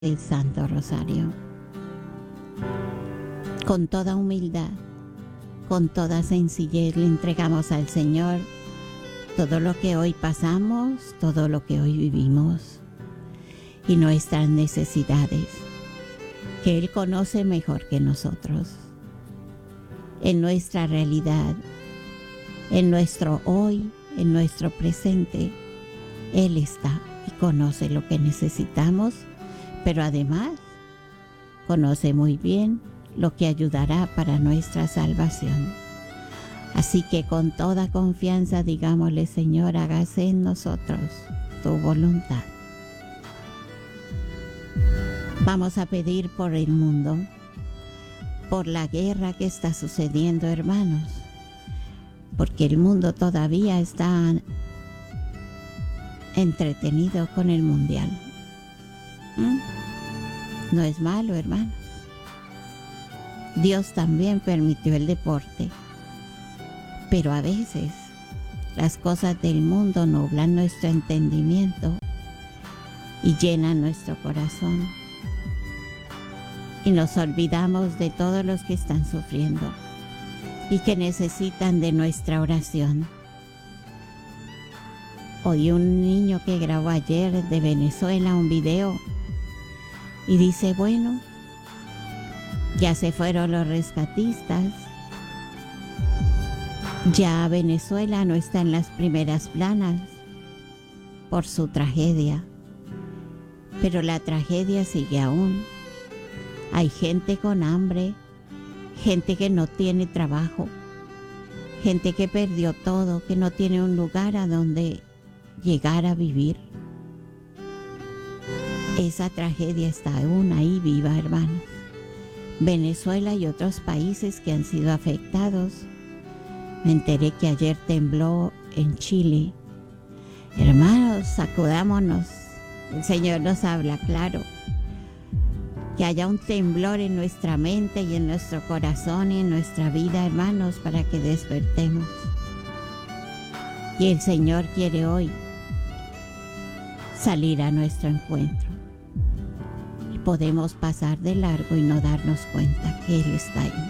el Santo Rosario. Con toda humildad, con toda sencillez le entregamos al Señor todo lo que hoy pasamos, todo lo que hoy vivimos y nuestras necesidades, que Él conoce mejor que nosotros. En nuestra realidad, en nuestro hoy, en nuestro presente, Él está y conoce lo que necesitamos, pero además conoce muy bien lo que ayudará para nuestra salvación. Así que con toda confianza digámosle: Señor, hágase en nosotros tu voluntad. Vamos a pedir por el mundo, por la guerra que está sucediendo, hermanos, porque el mundo todavía está entretenido con el mundial. No es malo, hermanos. Dios también permitió el deporte, pero a veces las cosas del mundo nublan nuestro entendimiento y llenan nuestro corazón, y nos olvidamos de todos los que están sufriendo y que necesitan de nuestra oración. Oí un niño que grabó ayer de Venezuela un video y dice: bueno, ya se fueron los rescatistas, ya Venezuela no está en las primeras planas por su tragedia, pero la tragedia sigue aún. Hay gente con hambre, gente que no tiene trabajo, gente que perdió todo, que no tiene un lugar a donde llegar a vivir. Esa tragedia está aún ahí viva, hermanos. Venezuela y otros países que han sido afectados. Me enteré que ayer tembló en Chile. Hermanos, sacudámonos. El Señor nos habla claro. Que haya un temblor en nuestra mente y en nuestro corazón y en nuestra vida, hermanos, para que despertemos. Y el Señor quiere hoy salir a nuestro encuentro. Y podemos pasar de largo y no darnos cuenta que Él está ahí.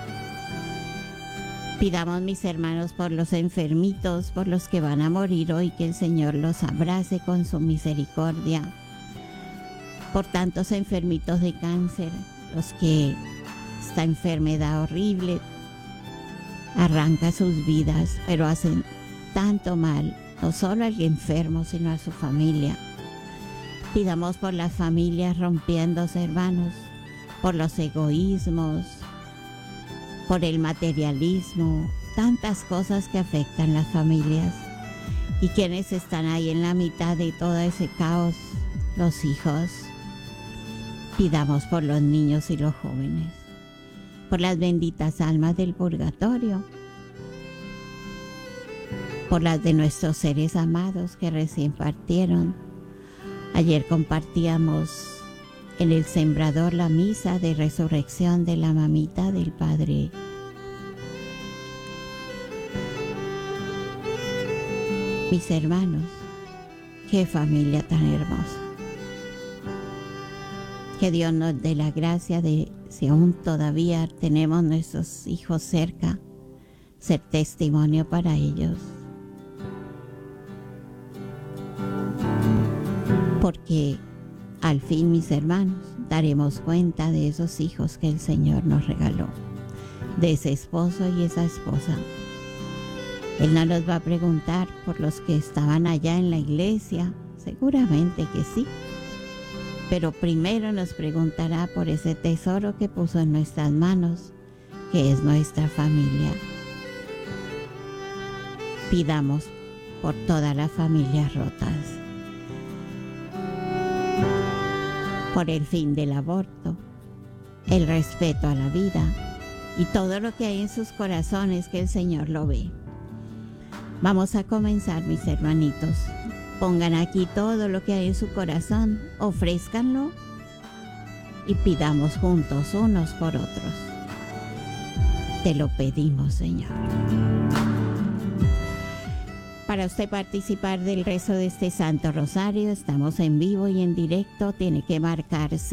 Pidamos, mis hermanos, por los enfermitos, por los que van a morir hoy, que el Señor los abrace con su misericordia. Por tantos enfermitos de cáncer, los que esta enfermedad horrible arranca sus vidas, pero hacen tanto mal, no solo al enfermo, sino a su familia. Pidamos por las familias rompiéndose, hermanos, por los egoísmos, por el materialismo, tantas cosas que afectan las familias. Y quienes están ahí en la mitad de todo ese caos, los hijos. Pidamos por los niños y los jóvenes, por las benditas almas del purgatorio, por las de nuestros seres amados que recién partieron. Ayer compartíamos en el Sembrador la misa de resurrección de la mamita del Padre. Mis hermanos, qué familia tan hermosa. Que Dios nos dé la gracia de, si aún todavía tenemos nuestros hijos cerca, ser testimonio para ellos. Porque al fin, mis hermanos, daremos cuenta de esos hijos que el Señor nos regaló, de ese esposo y esa esposa. Él no nos va a preguntar por los que estaban allá en la iglesia, seguramente que sí. Pero primero nos preguntará por ese tesoro que puso en nuestras manos, que es nuestra familia. Pidamos por todas las familias rotas, por el fin del aborto, el respeto a la vida y todo lo que hay en sus corazones, que el Señor lo ve. Vamos a comenzar, mis hermanitos. Pongan aquí todo lo que hay en su corazón, ofrézcanlo y pidamos juntos unos por otros. Te lo pedimos, Señor. Para usted participar del rezo de este Santo Rosario, estamos en vivo y en directo, tiene que marcar